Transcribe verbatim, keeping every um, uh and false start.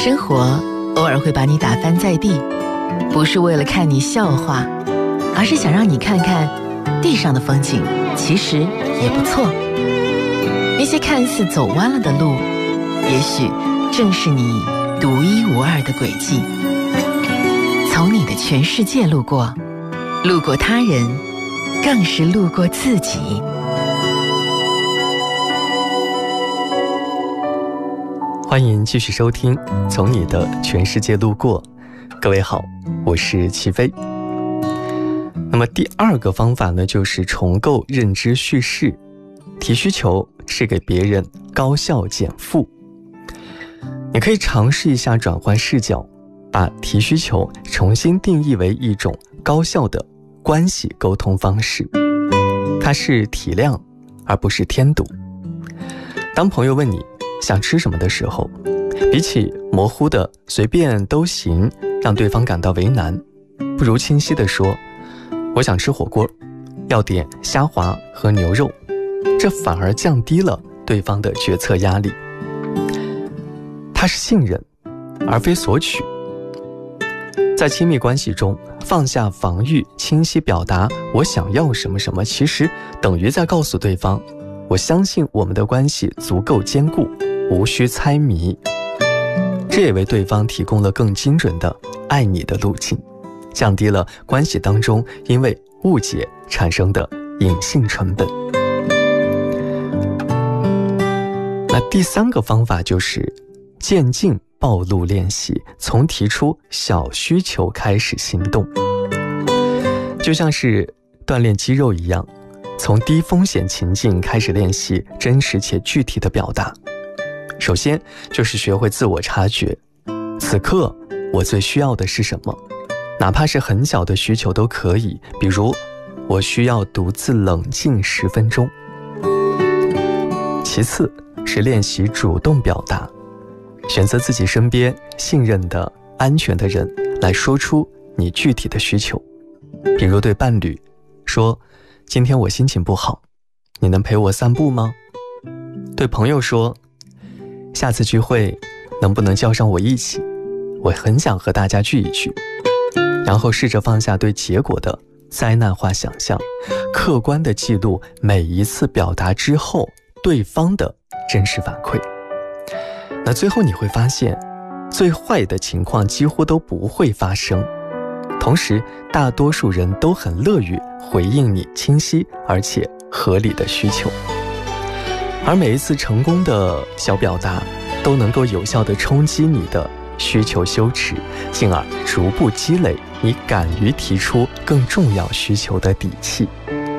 生活偶尔会把你打翻在地，不是为了看你笑话，而是想让你看看地上的风景其实也不错。那些看似走弯了的路，也许正是你独一无二的轨迹。从你的全世界路过，路过他人，更是路过自己。 欢迎继续收听《从你的全世界路过》。各位好，我是齐飞。那么第二个方法呢，就是重构认知叙事。提需求是给别人高效减负。你可以尝试一下转换视角，把提需求重新定义为一种高效的关系沟通方式。它是体谅，而不是添堵。当朋友问你想吃什么的时候，比起模糊的随便都行，让对方感到为难，不如清晰地说，我想吃火锅，要点虾滑和牛肉，这反而降低了对方的决策压力。它是信任，而非索取。在亲密关系中，放下防御，清晰表达我想要什么什么，其实等于在告诉对方，我相信我们的关系足够坚固，无需猜谜。这也为对方提供了更精准的爱你的路径，降低了关系当中因为误解产生的隐性成本。那第三个方法就是渐进暴露练习，从提出小需求开始行动。就像是锻炼肌肉一样，从低风险情境开始练习真实且具体的表达。首先就是学会自我察觉，此刻我最需要的是什么，哪怕是很小的需求都可以，比如我需要独自冷静十分钟。其次是练习主动表达，选择自己身边信任的安全的人来说出你具体的需求。比如对伴侣说，今天我心情不好，你能陪我散步吗？对朋友说，下次聚会能不能叫上我一起，我很想和大家聚一聚。然后试着放下对结果的灾难化想象，客观地记录每一次表达之后对方的真实反馈。那最后你会发现，最坏的情况几乎都不会发生，同时大多数人都很乐于回应你清晰而且合理的需求。而每一次成功的小表达都能够有效地冲击你的需求羞耻，进而逐步积累你敢于提出更重要需求的底气。